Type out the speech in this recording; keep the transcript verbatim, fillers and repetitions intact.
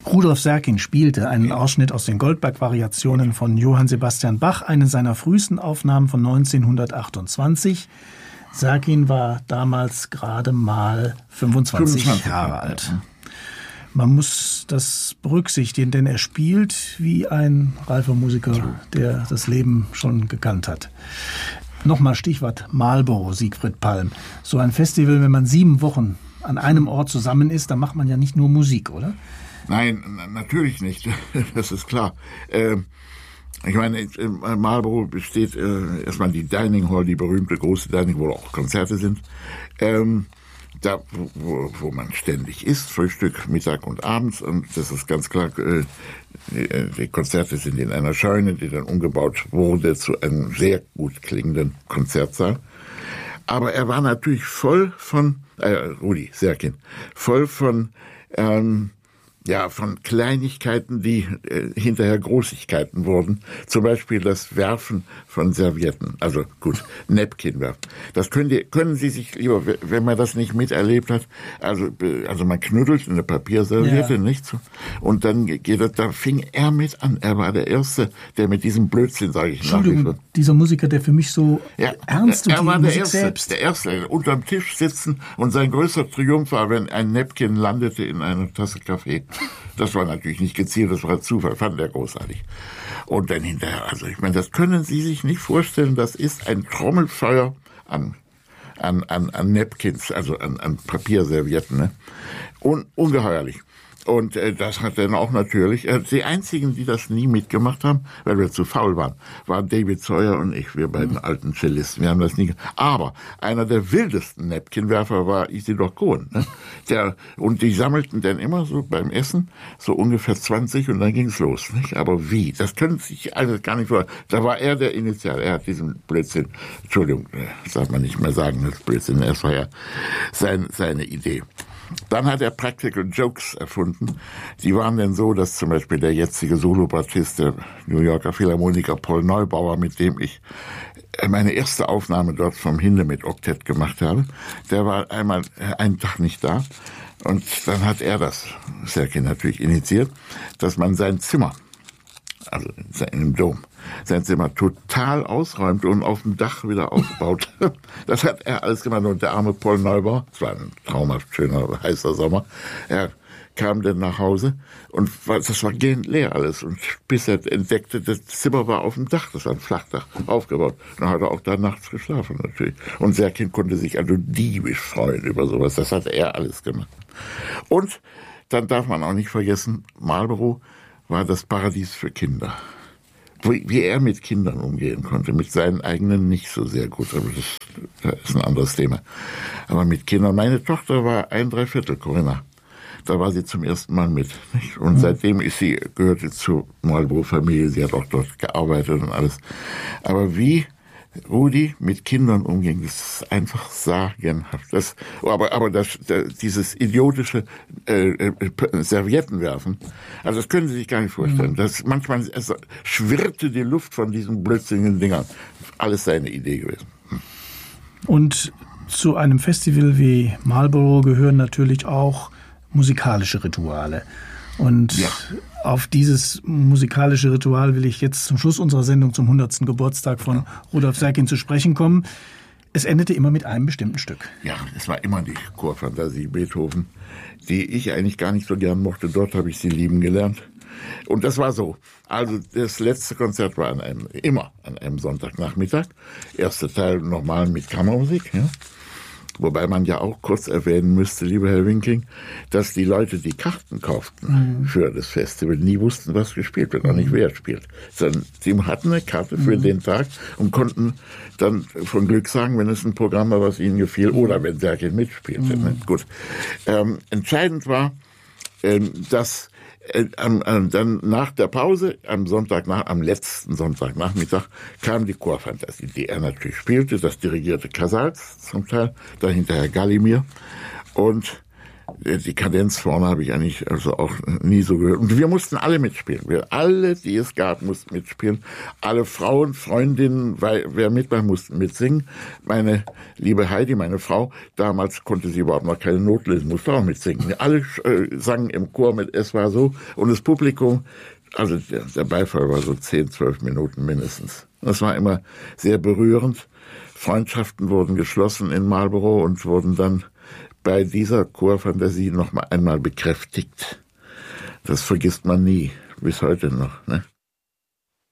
Rudolf Serkin spielte einen Ausschnitt aus den Goldberg-Variationen von Johann Sebastian Bach, eine seiner frühesten Aufnahmen von neunzehnhundertachtundzwanzig. Serkin war damals gerade mal fünfundzwanzig, fünfundzwanzig Jahre alt. Man muss das berücksichtigen, denn er spielt wie ein reifer Musiker, der das Leben schon gekannt hat. Nochmal Stichwort Marlboro, Siegfried Palm. So ein Festival, wenn man sieben Wochen an einem Ort zusammen ist, dann macht man ja nicht nur Musik, oder? Nein, natürlich nicht. Das ist klar. Ähm, ich meine, Marlboro besteht äh, erstmal die Dining Hall, die berühmte große Dining Hall, wo auch Konzerte sind. Ähm, da, wo, wo man ständig isst, Frühstück, Mittag und abends. Und das ist ganz klar, äh, die, die Konzerte sind in einer Scheune, die dann umgebaut wurde zu einem sehr gut klingenden Konzertsaal. Aber er war natürlich voll von, äh, Rudi Serkin, voll von, ähm, ja, von Kleinigkeiten, die äh, hinterher Großigkeiten wurden. Zum Beispiel das Werfen von Servietten. Also gut, Napkin werfen. Das können, die, können Sie sich lieber, wenn man das nicht miterlebt hat, also, also man knuddelt eine Papierserviette, ja. Nicht so. Und dann geht das, da fing er mit an. Er war der Erste, der mit diesem Blödsinn, sage ich nach wie vor. Dieser Musiker, der für mich so ja, ernst und er war der Erste, selbst. der Erste, unterm Tisch sitzen und sein größter Triumph war, wenn ein Napkin landete in einer Tasse Kaffee. Das war natürlich nicht gezielt, das war Zufall, fand er großartig. Und dann hinterher, also ich meine, das können Sie sich nicht vorstellen, das ist ein Trommelfeuer an, an, an, an Napkins, also an, an Papierservietten, ne? Un, ungeheuerlich. Und äh, das hat dann auch natürlich, äh, die einzigen, die das nie mitgemacht haben, weil wir zu faul waren, waren David Sawyer und ich, wir beiden mhm. alten Cellisten. Wir haben das nie. Aber einer der wildesten Napkinwerfer war Isidor Kohn. Ne? Der, und die sammelten dann immer so beim Essen so ungefähr zwanzig und dann ging's los. Nicht? Aber wie? Das können sich alles gar nicht vorstellen. Da war er der Initial. Er hat diesen Blödsinn, Entschuldigung, das darf man nicht mehr sagen, das Blödsinn, es war ja sein, seine Idee. Dann hat er Practical Jokes erfunden. Die waren dann so, dass zum Beispiel der jetzige Solobassist der New Yorker Philharmoniker Paul Neubauer, mit dem ich meine erste Aufnahme dort vom Hindemith Oktett gemacht habe, der war einmal einen Tag nicht da. Und dann hat er das, Serkin natürlich initiiert, dass man sein Zimmer, also in einem Dom, sein Zimmer total ausräumt und auf dem Dach wieder aufbaut. Das hat er alles gemacht. Und der arme Paul Neubauer, es war ein traumhaft schöner, heißer Sommer, er kam dann nach Hause und das war gehend leer alles. Und bis er entdeckte, das Zimmer war auf dem Dach, das war ein Flachdach, aufgebaut. Und dann hat er auch da nachts geschlafen natürlich. Und Serkin konnte sich also diebisch freuen über sowas. Das hat er alles gemacht. Und dann darf man auch nicht vergessen, Marlboro war das Paradies für Kinder. Wie er mit Kindern umgehen konnte, mit seinen eigenen nicht so sehr gut, aber das, das ist ein anderes Thema. Aber mit Kindern, meine Tochter war ein Dreiviertel, Corinna. Da war sie zum ersten Mal mit. Nicht? Und mhm. seitdem ist sie, gehörte zur Marlboro-Familie, sie hat auch dort gearbeitet und alles. Aber wie Rudi mit Kindern umging, das ist einfach sagenhaft. Das, aber aber das, das, dieses idiotische äh, äh, Serviettenwerfen, also das können Sie sich gar nicht vorstellen. Das, manchmal es schwirrte die Luft von diesen blödsinnigen Dingern. Alles seine Idee gewesen. Und zu einem Festival wie Marlboro gehören natürlich auch musikalische Rituale. Und ja. auf dieses musikalische Ritual will ich jetzt zum Schluss unserer Sendung zum hundertsten Geburtstag von Rudolf Serkin zu sprechen kommen. Es endete immer mit einem bestimmten Stück. Ja, es war immer die Chorfantasie Beethoven, die ich eigentlich gar nicht so gern mochte. Dort habe ich sie lieben gelernt. Und das war so. Also das letzte Konzert war an einem, immer an einem Sonntagnachmittag. Erster Teil normal mit Kammermusik, ja. Wobei man ja auch kurz erwähnen müsste, lieber Herr Winkling, dass die Leute, die Karten kauften mhm. für das Festival, nie wussten, was gespielt wird, auch nicht wer spielt. Sondern sie hatten eine Karte für mhm. den Tag und konnten dann von Glück sagen, wenn es ein Programm war, was ihnen gefiel, oder wenn Serkin mitspielte. Mhm. Ne? Gut. Ähm, entscheidend war, ähm, dass Äh, äh, dann nach der Pause, am Sonntag nach, am letzten Sonntagnachmittag, kam die Chorfantasie, die er natürlich spielte, das dirigierte Casals zum Teil, dann hinterher Gallimir. Und Die Kadenz vorne habe ich eigentlich also auch nie so gehört. Und wir mussten alle mitspielen. Wir alle, die es gab, mussten mitspielen. Alle Frauen, Freundinnen, weil, wer mitmachen, mussten mitsingen. Meine liebe Heidi, meine Frau, damals konnte sie überhaupt noch keine Not lesen, musste auch mitsingen. Alle äh, sangen im Chor mit Es war so. Und das Publikum, also der, der Beifall war so zehn, zwölf Minuten mindestens. Das war immer sehr berührend. Freundschaften wurden geschlossen in Marlborough und wurden dann bei dieser Chorfantasie noch mal einmal bekräftigt. Das vergisst man nie, bis heute noch, ne?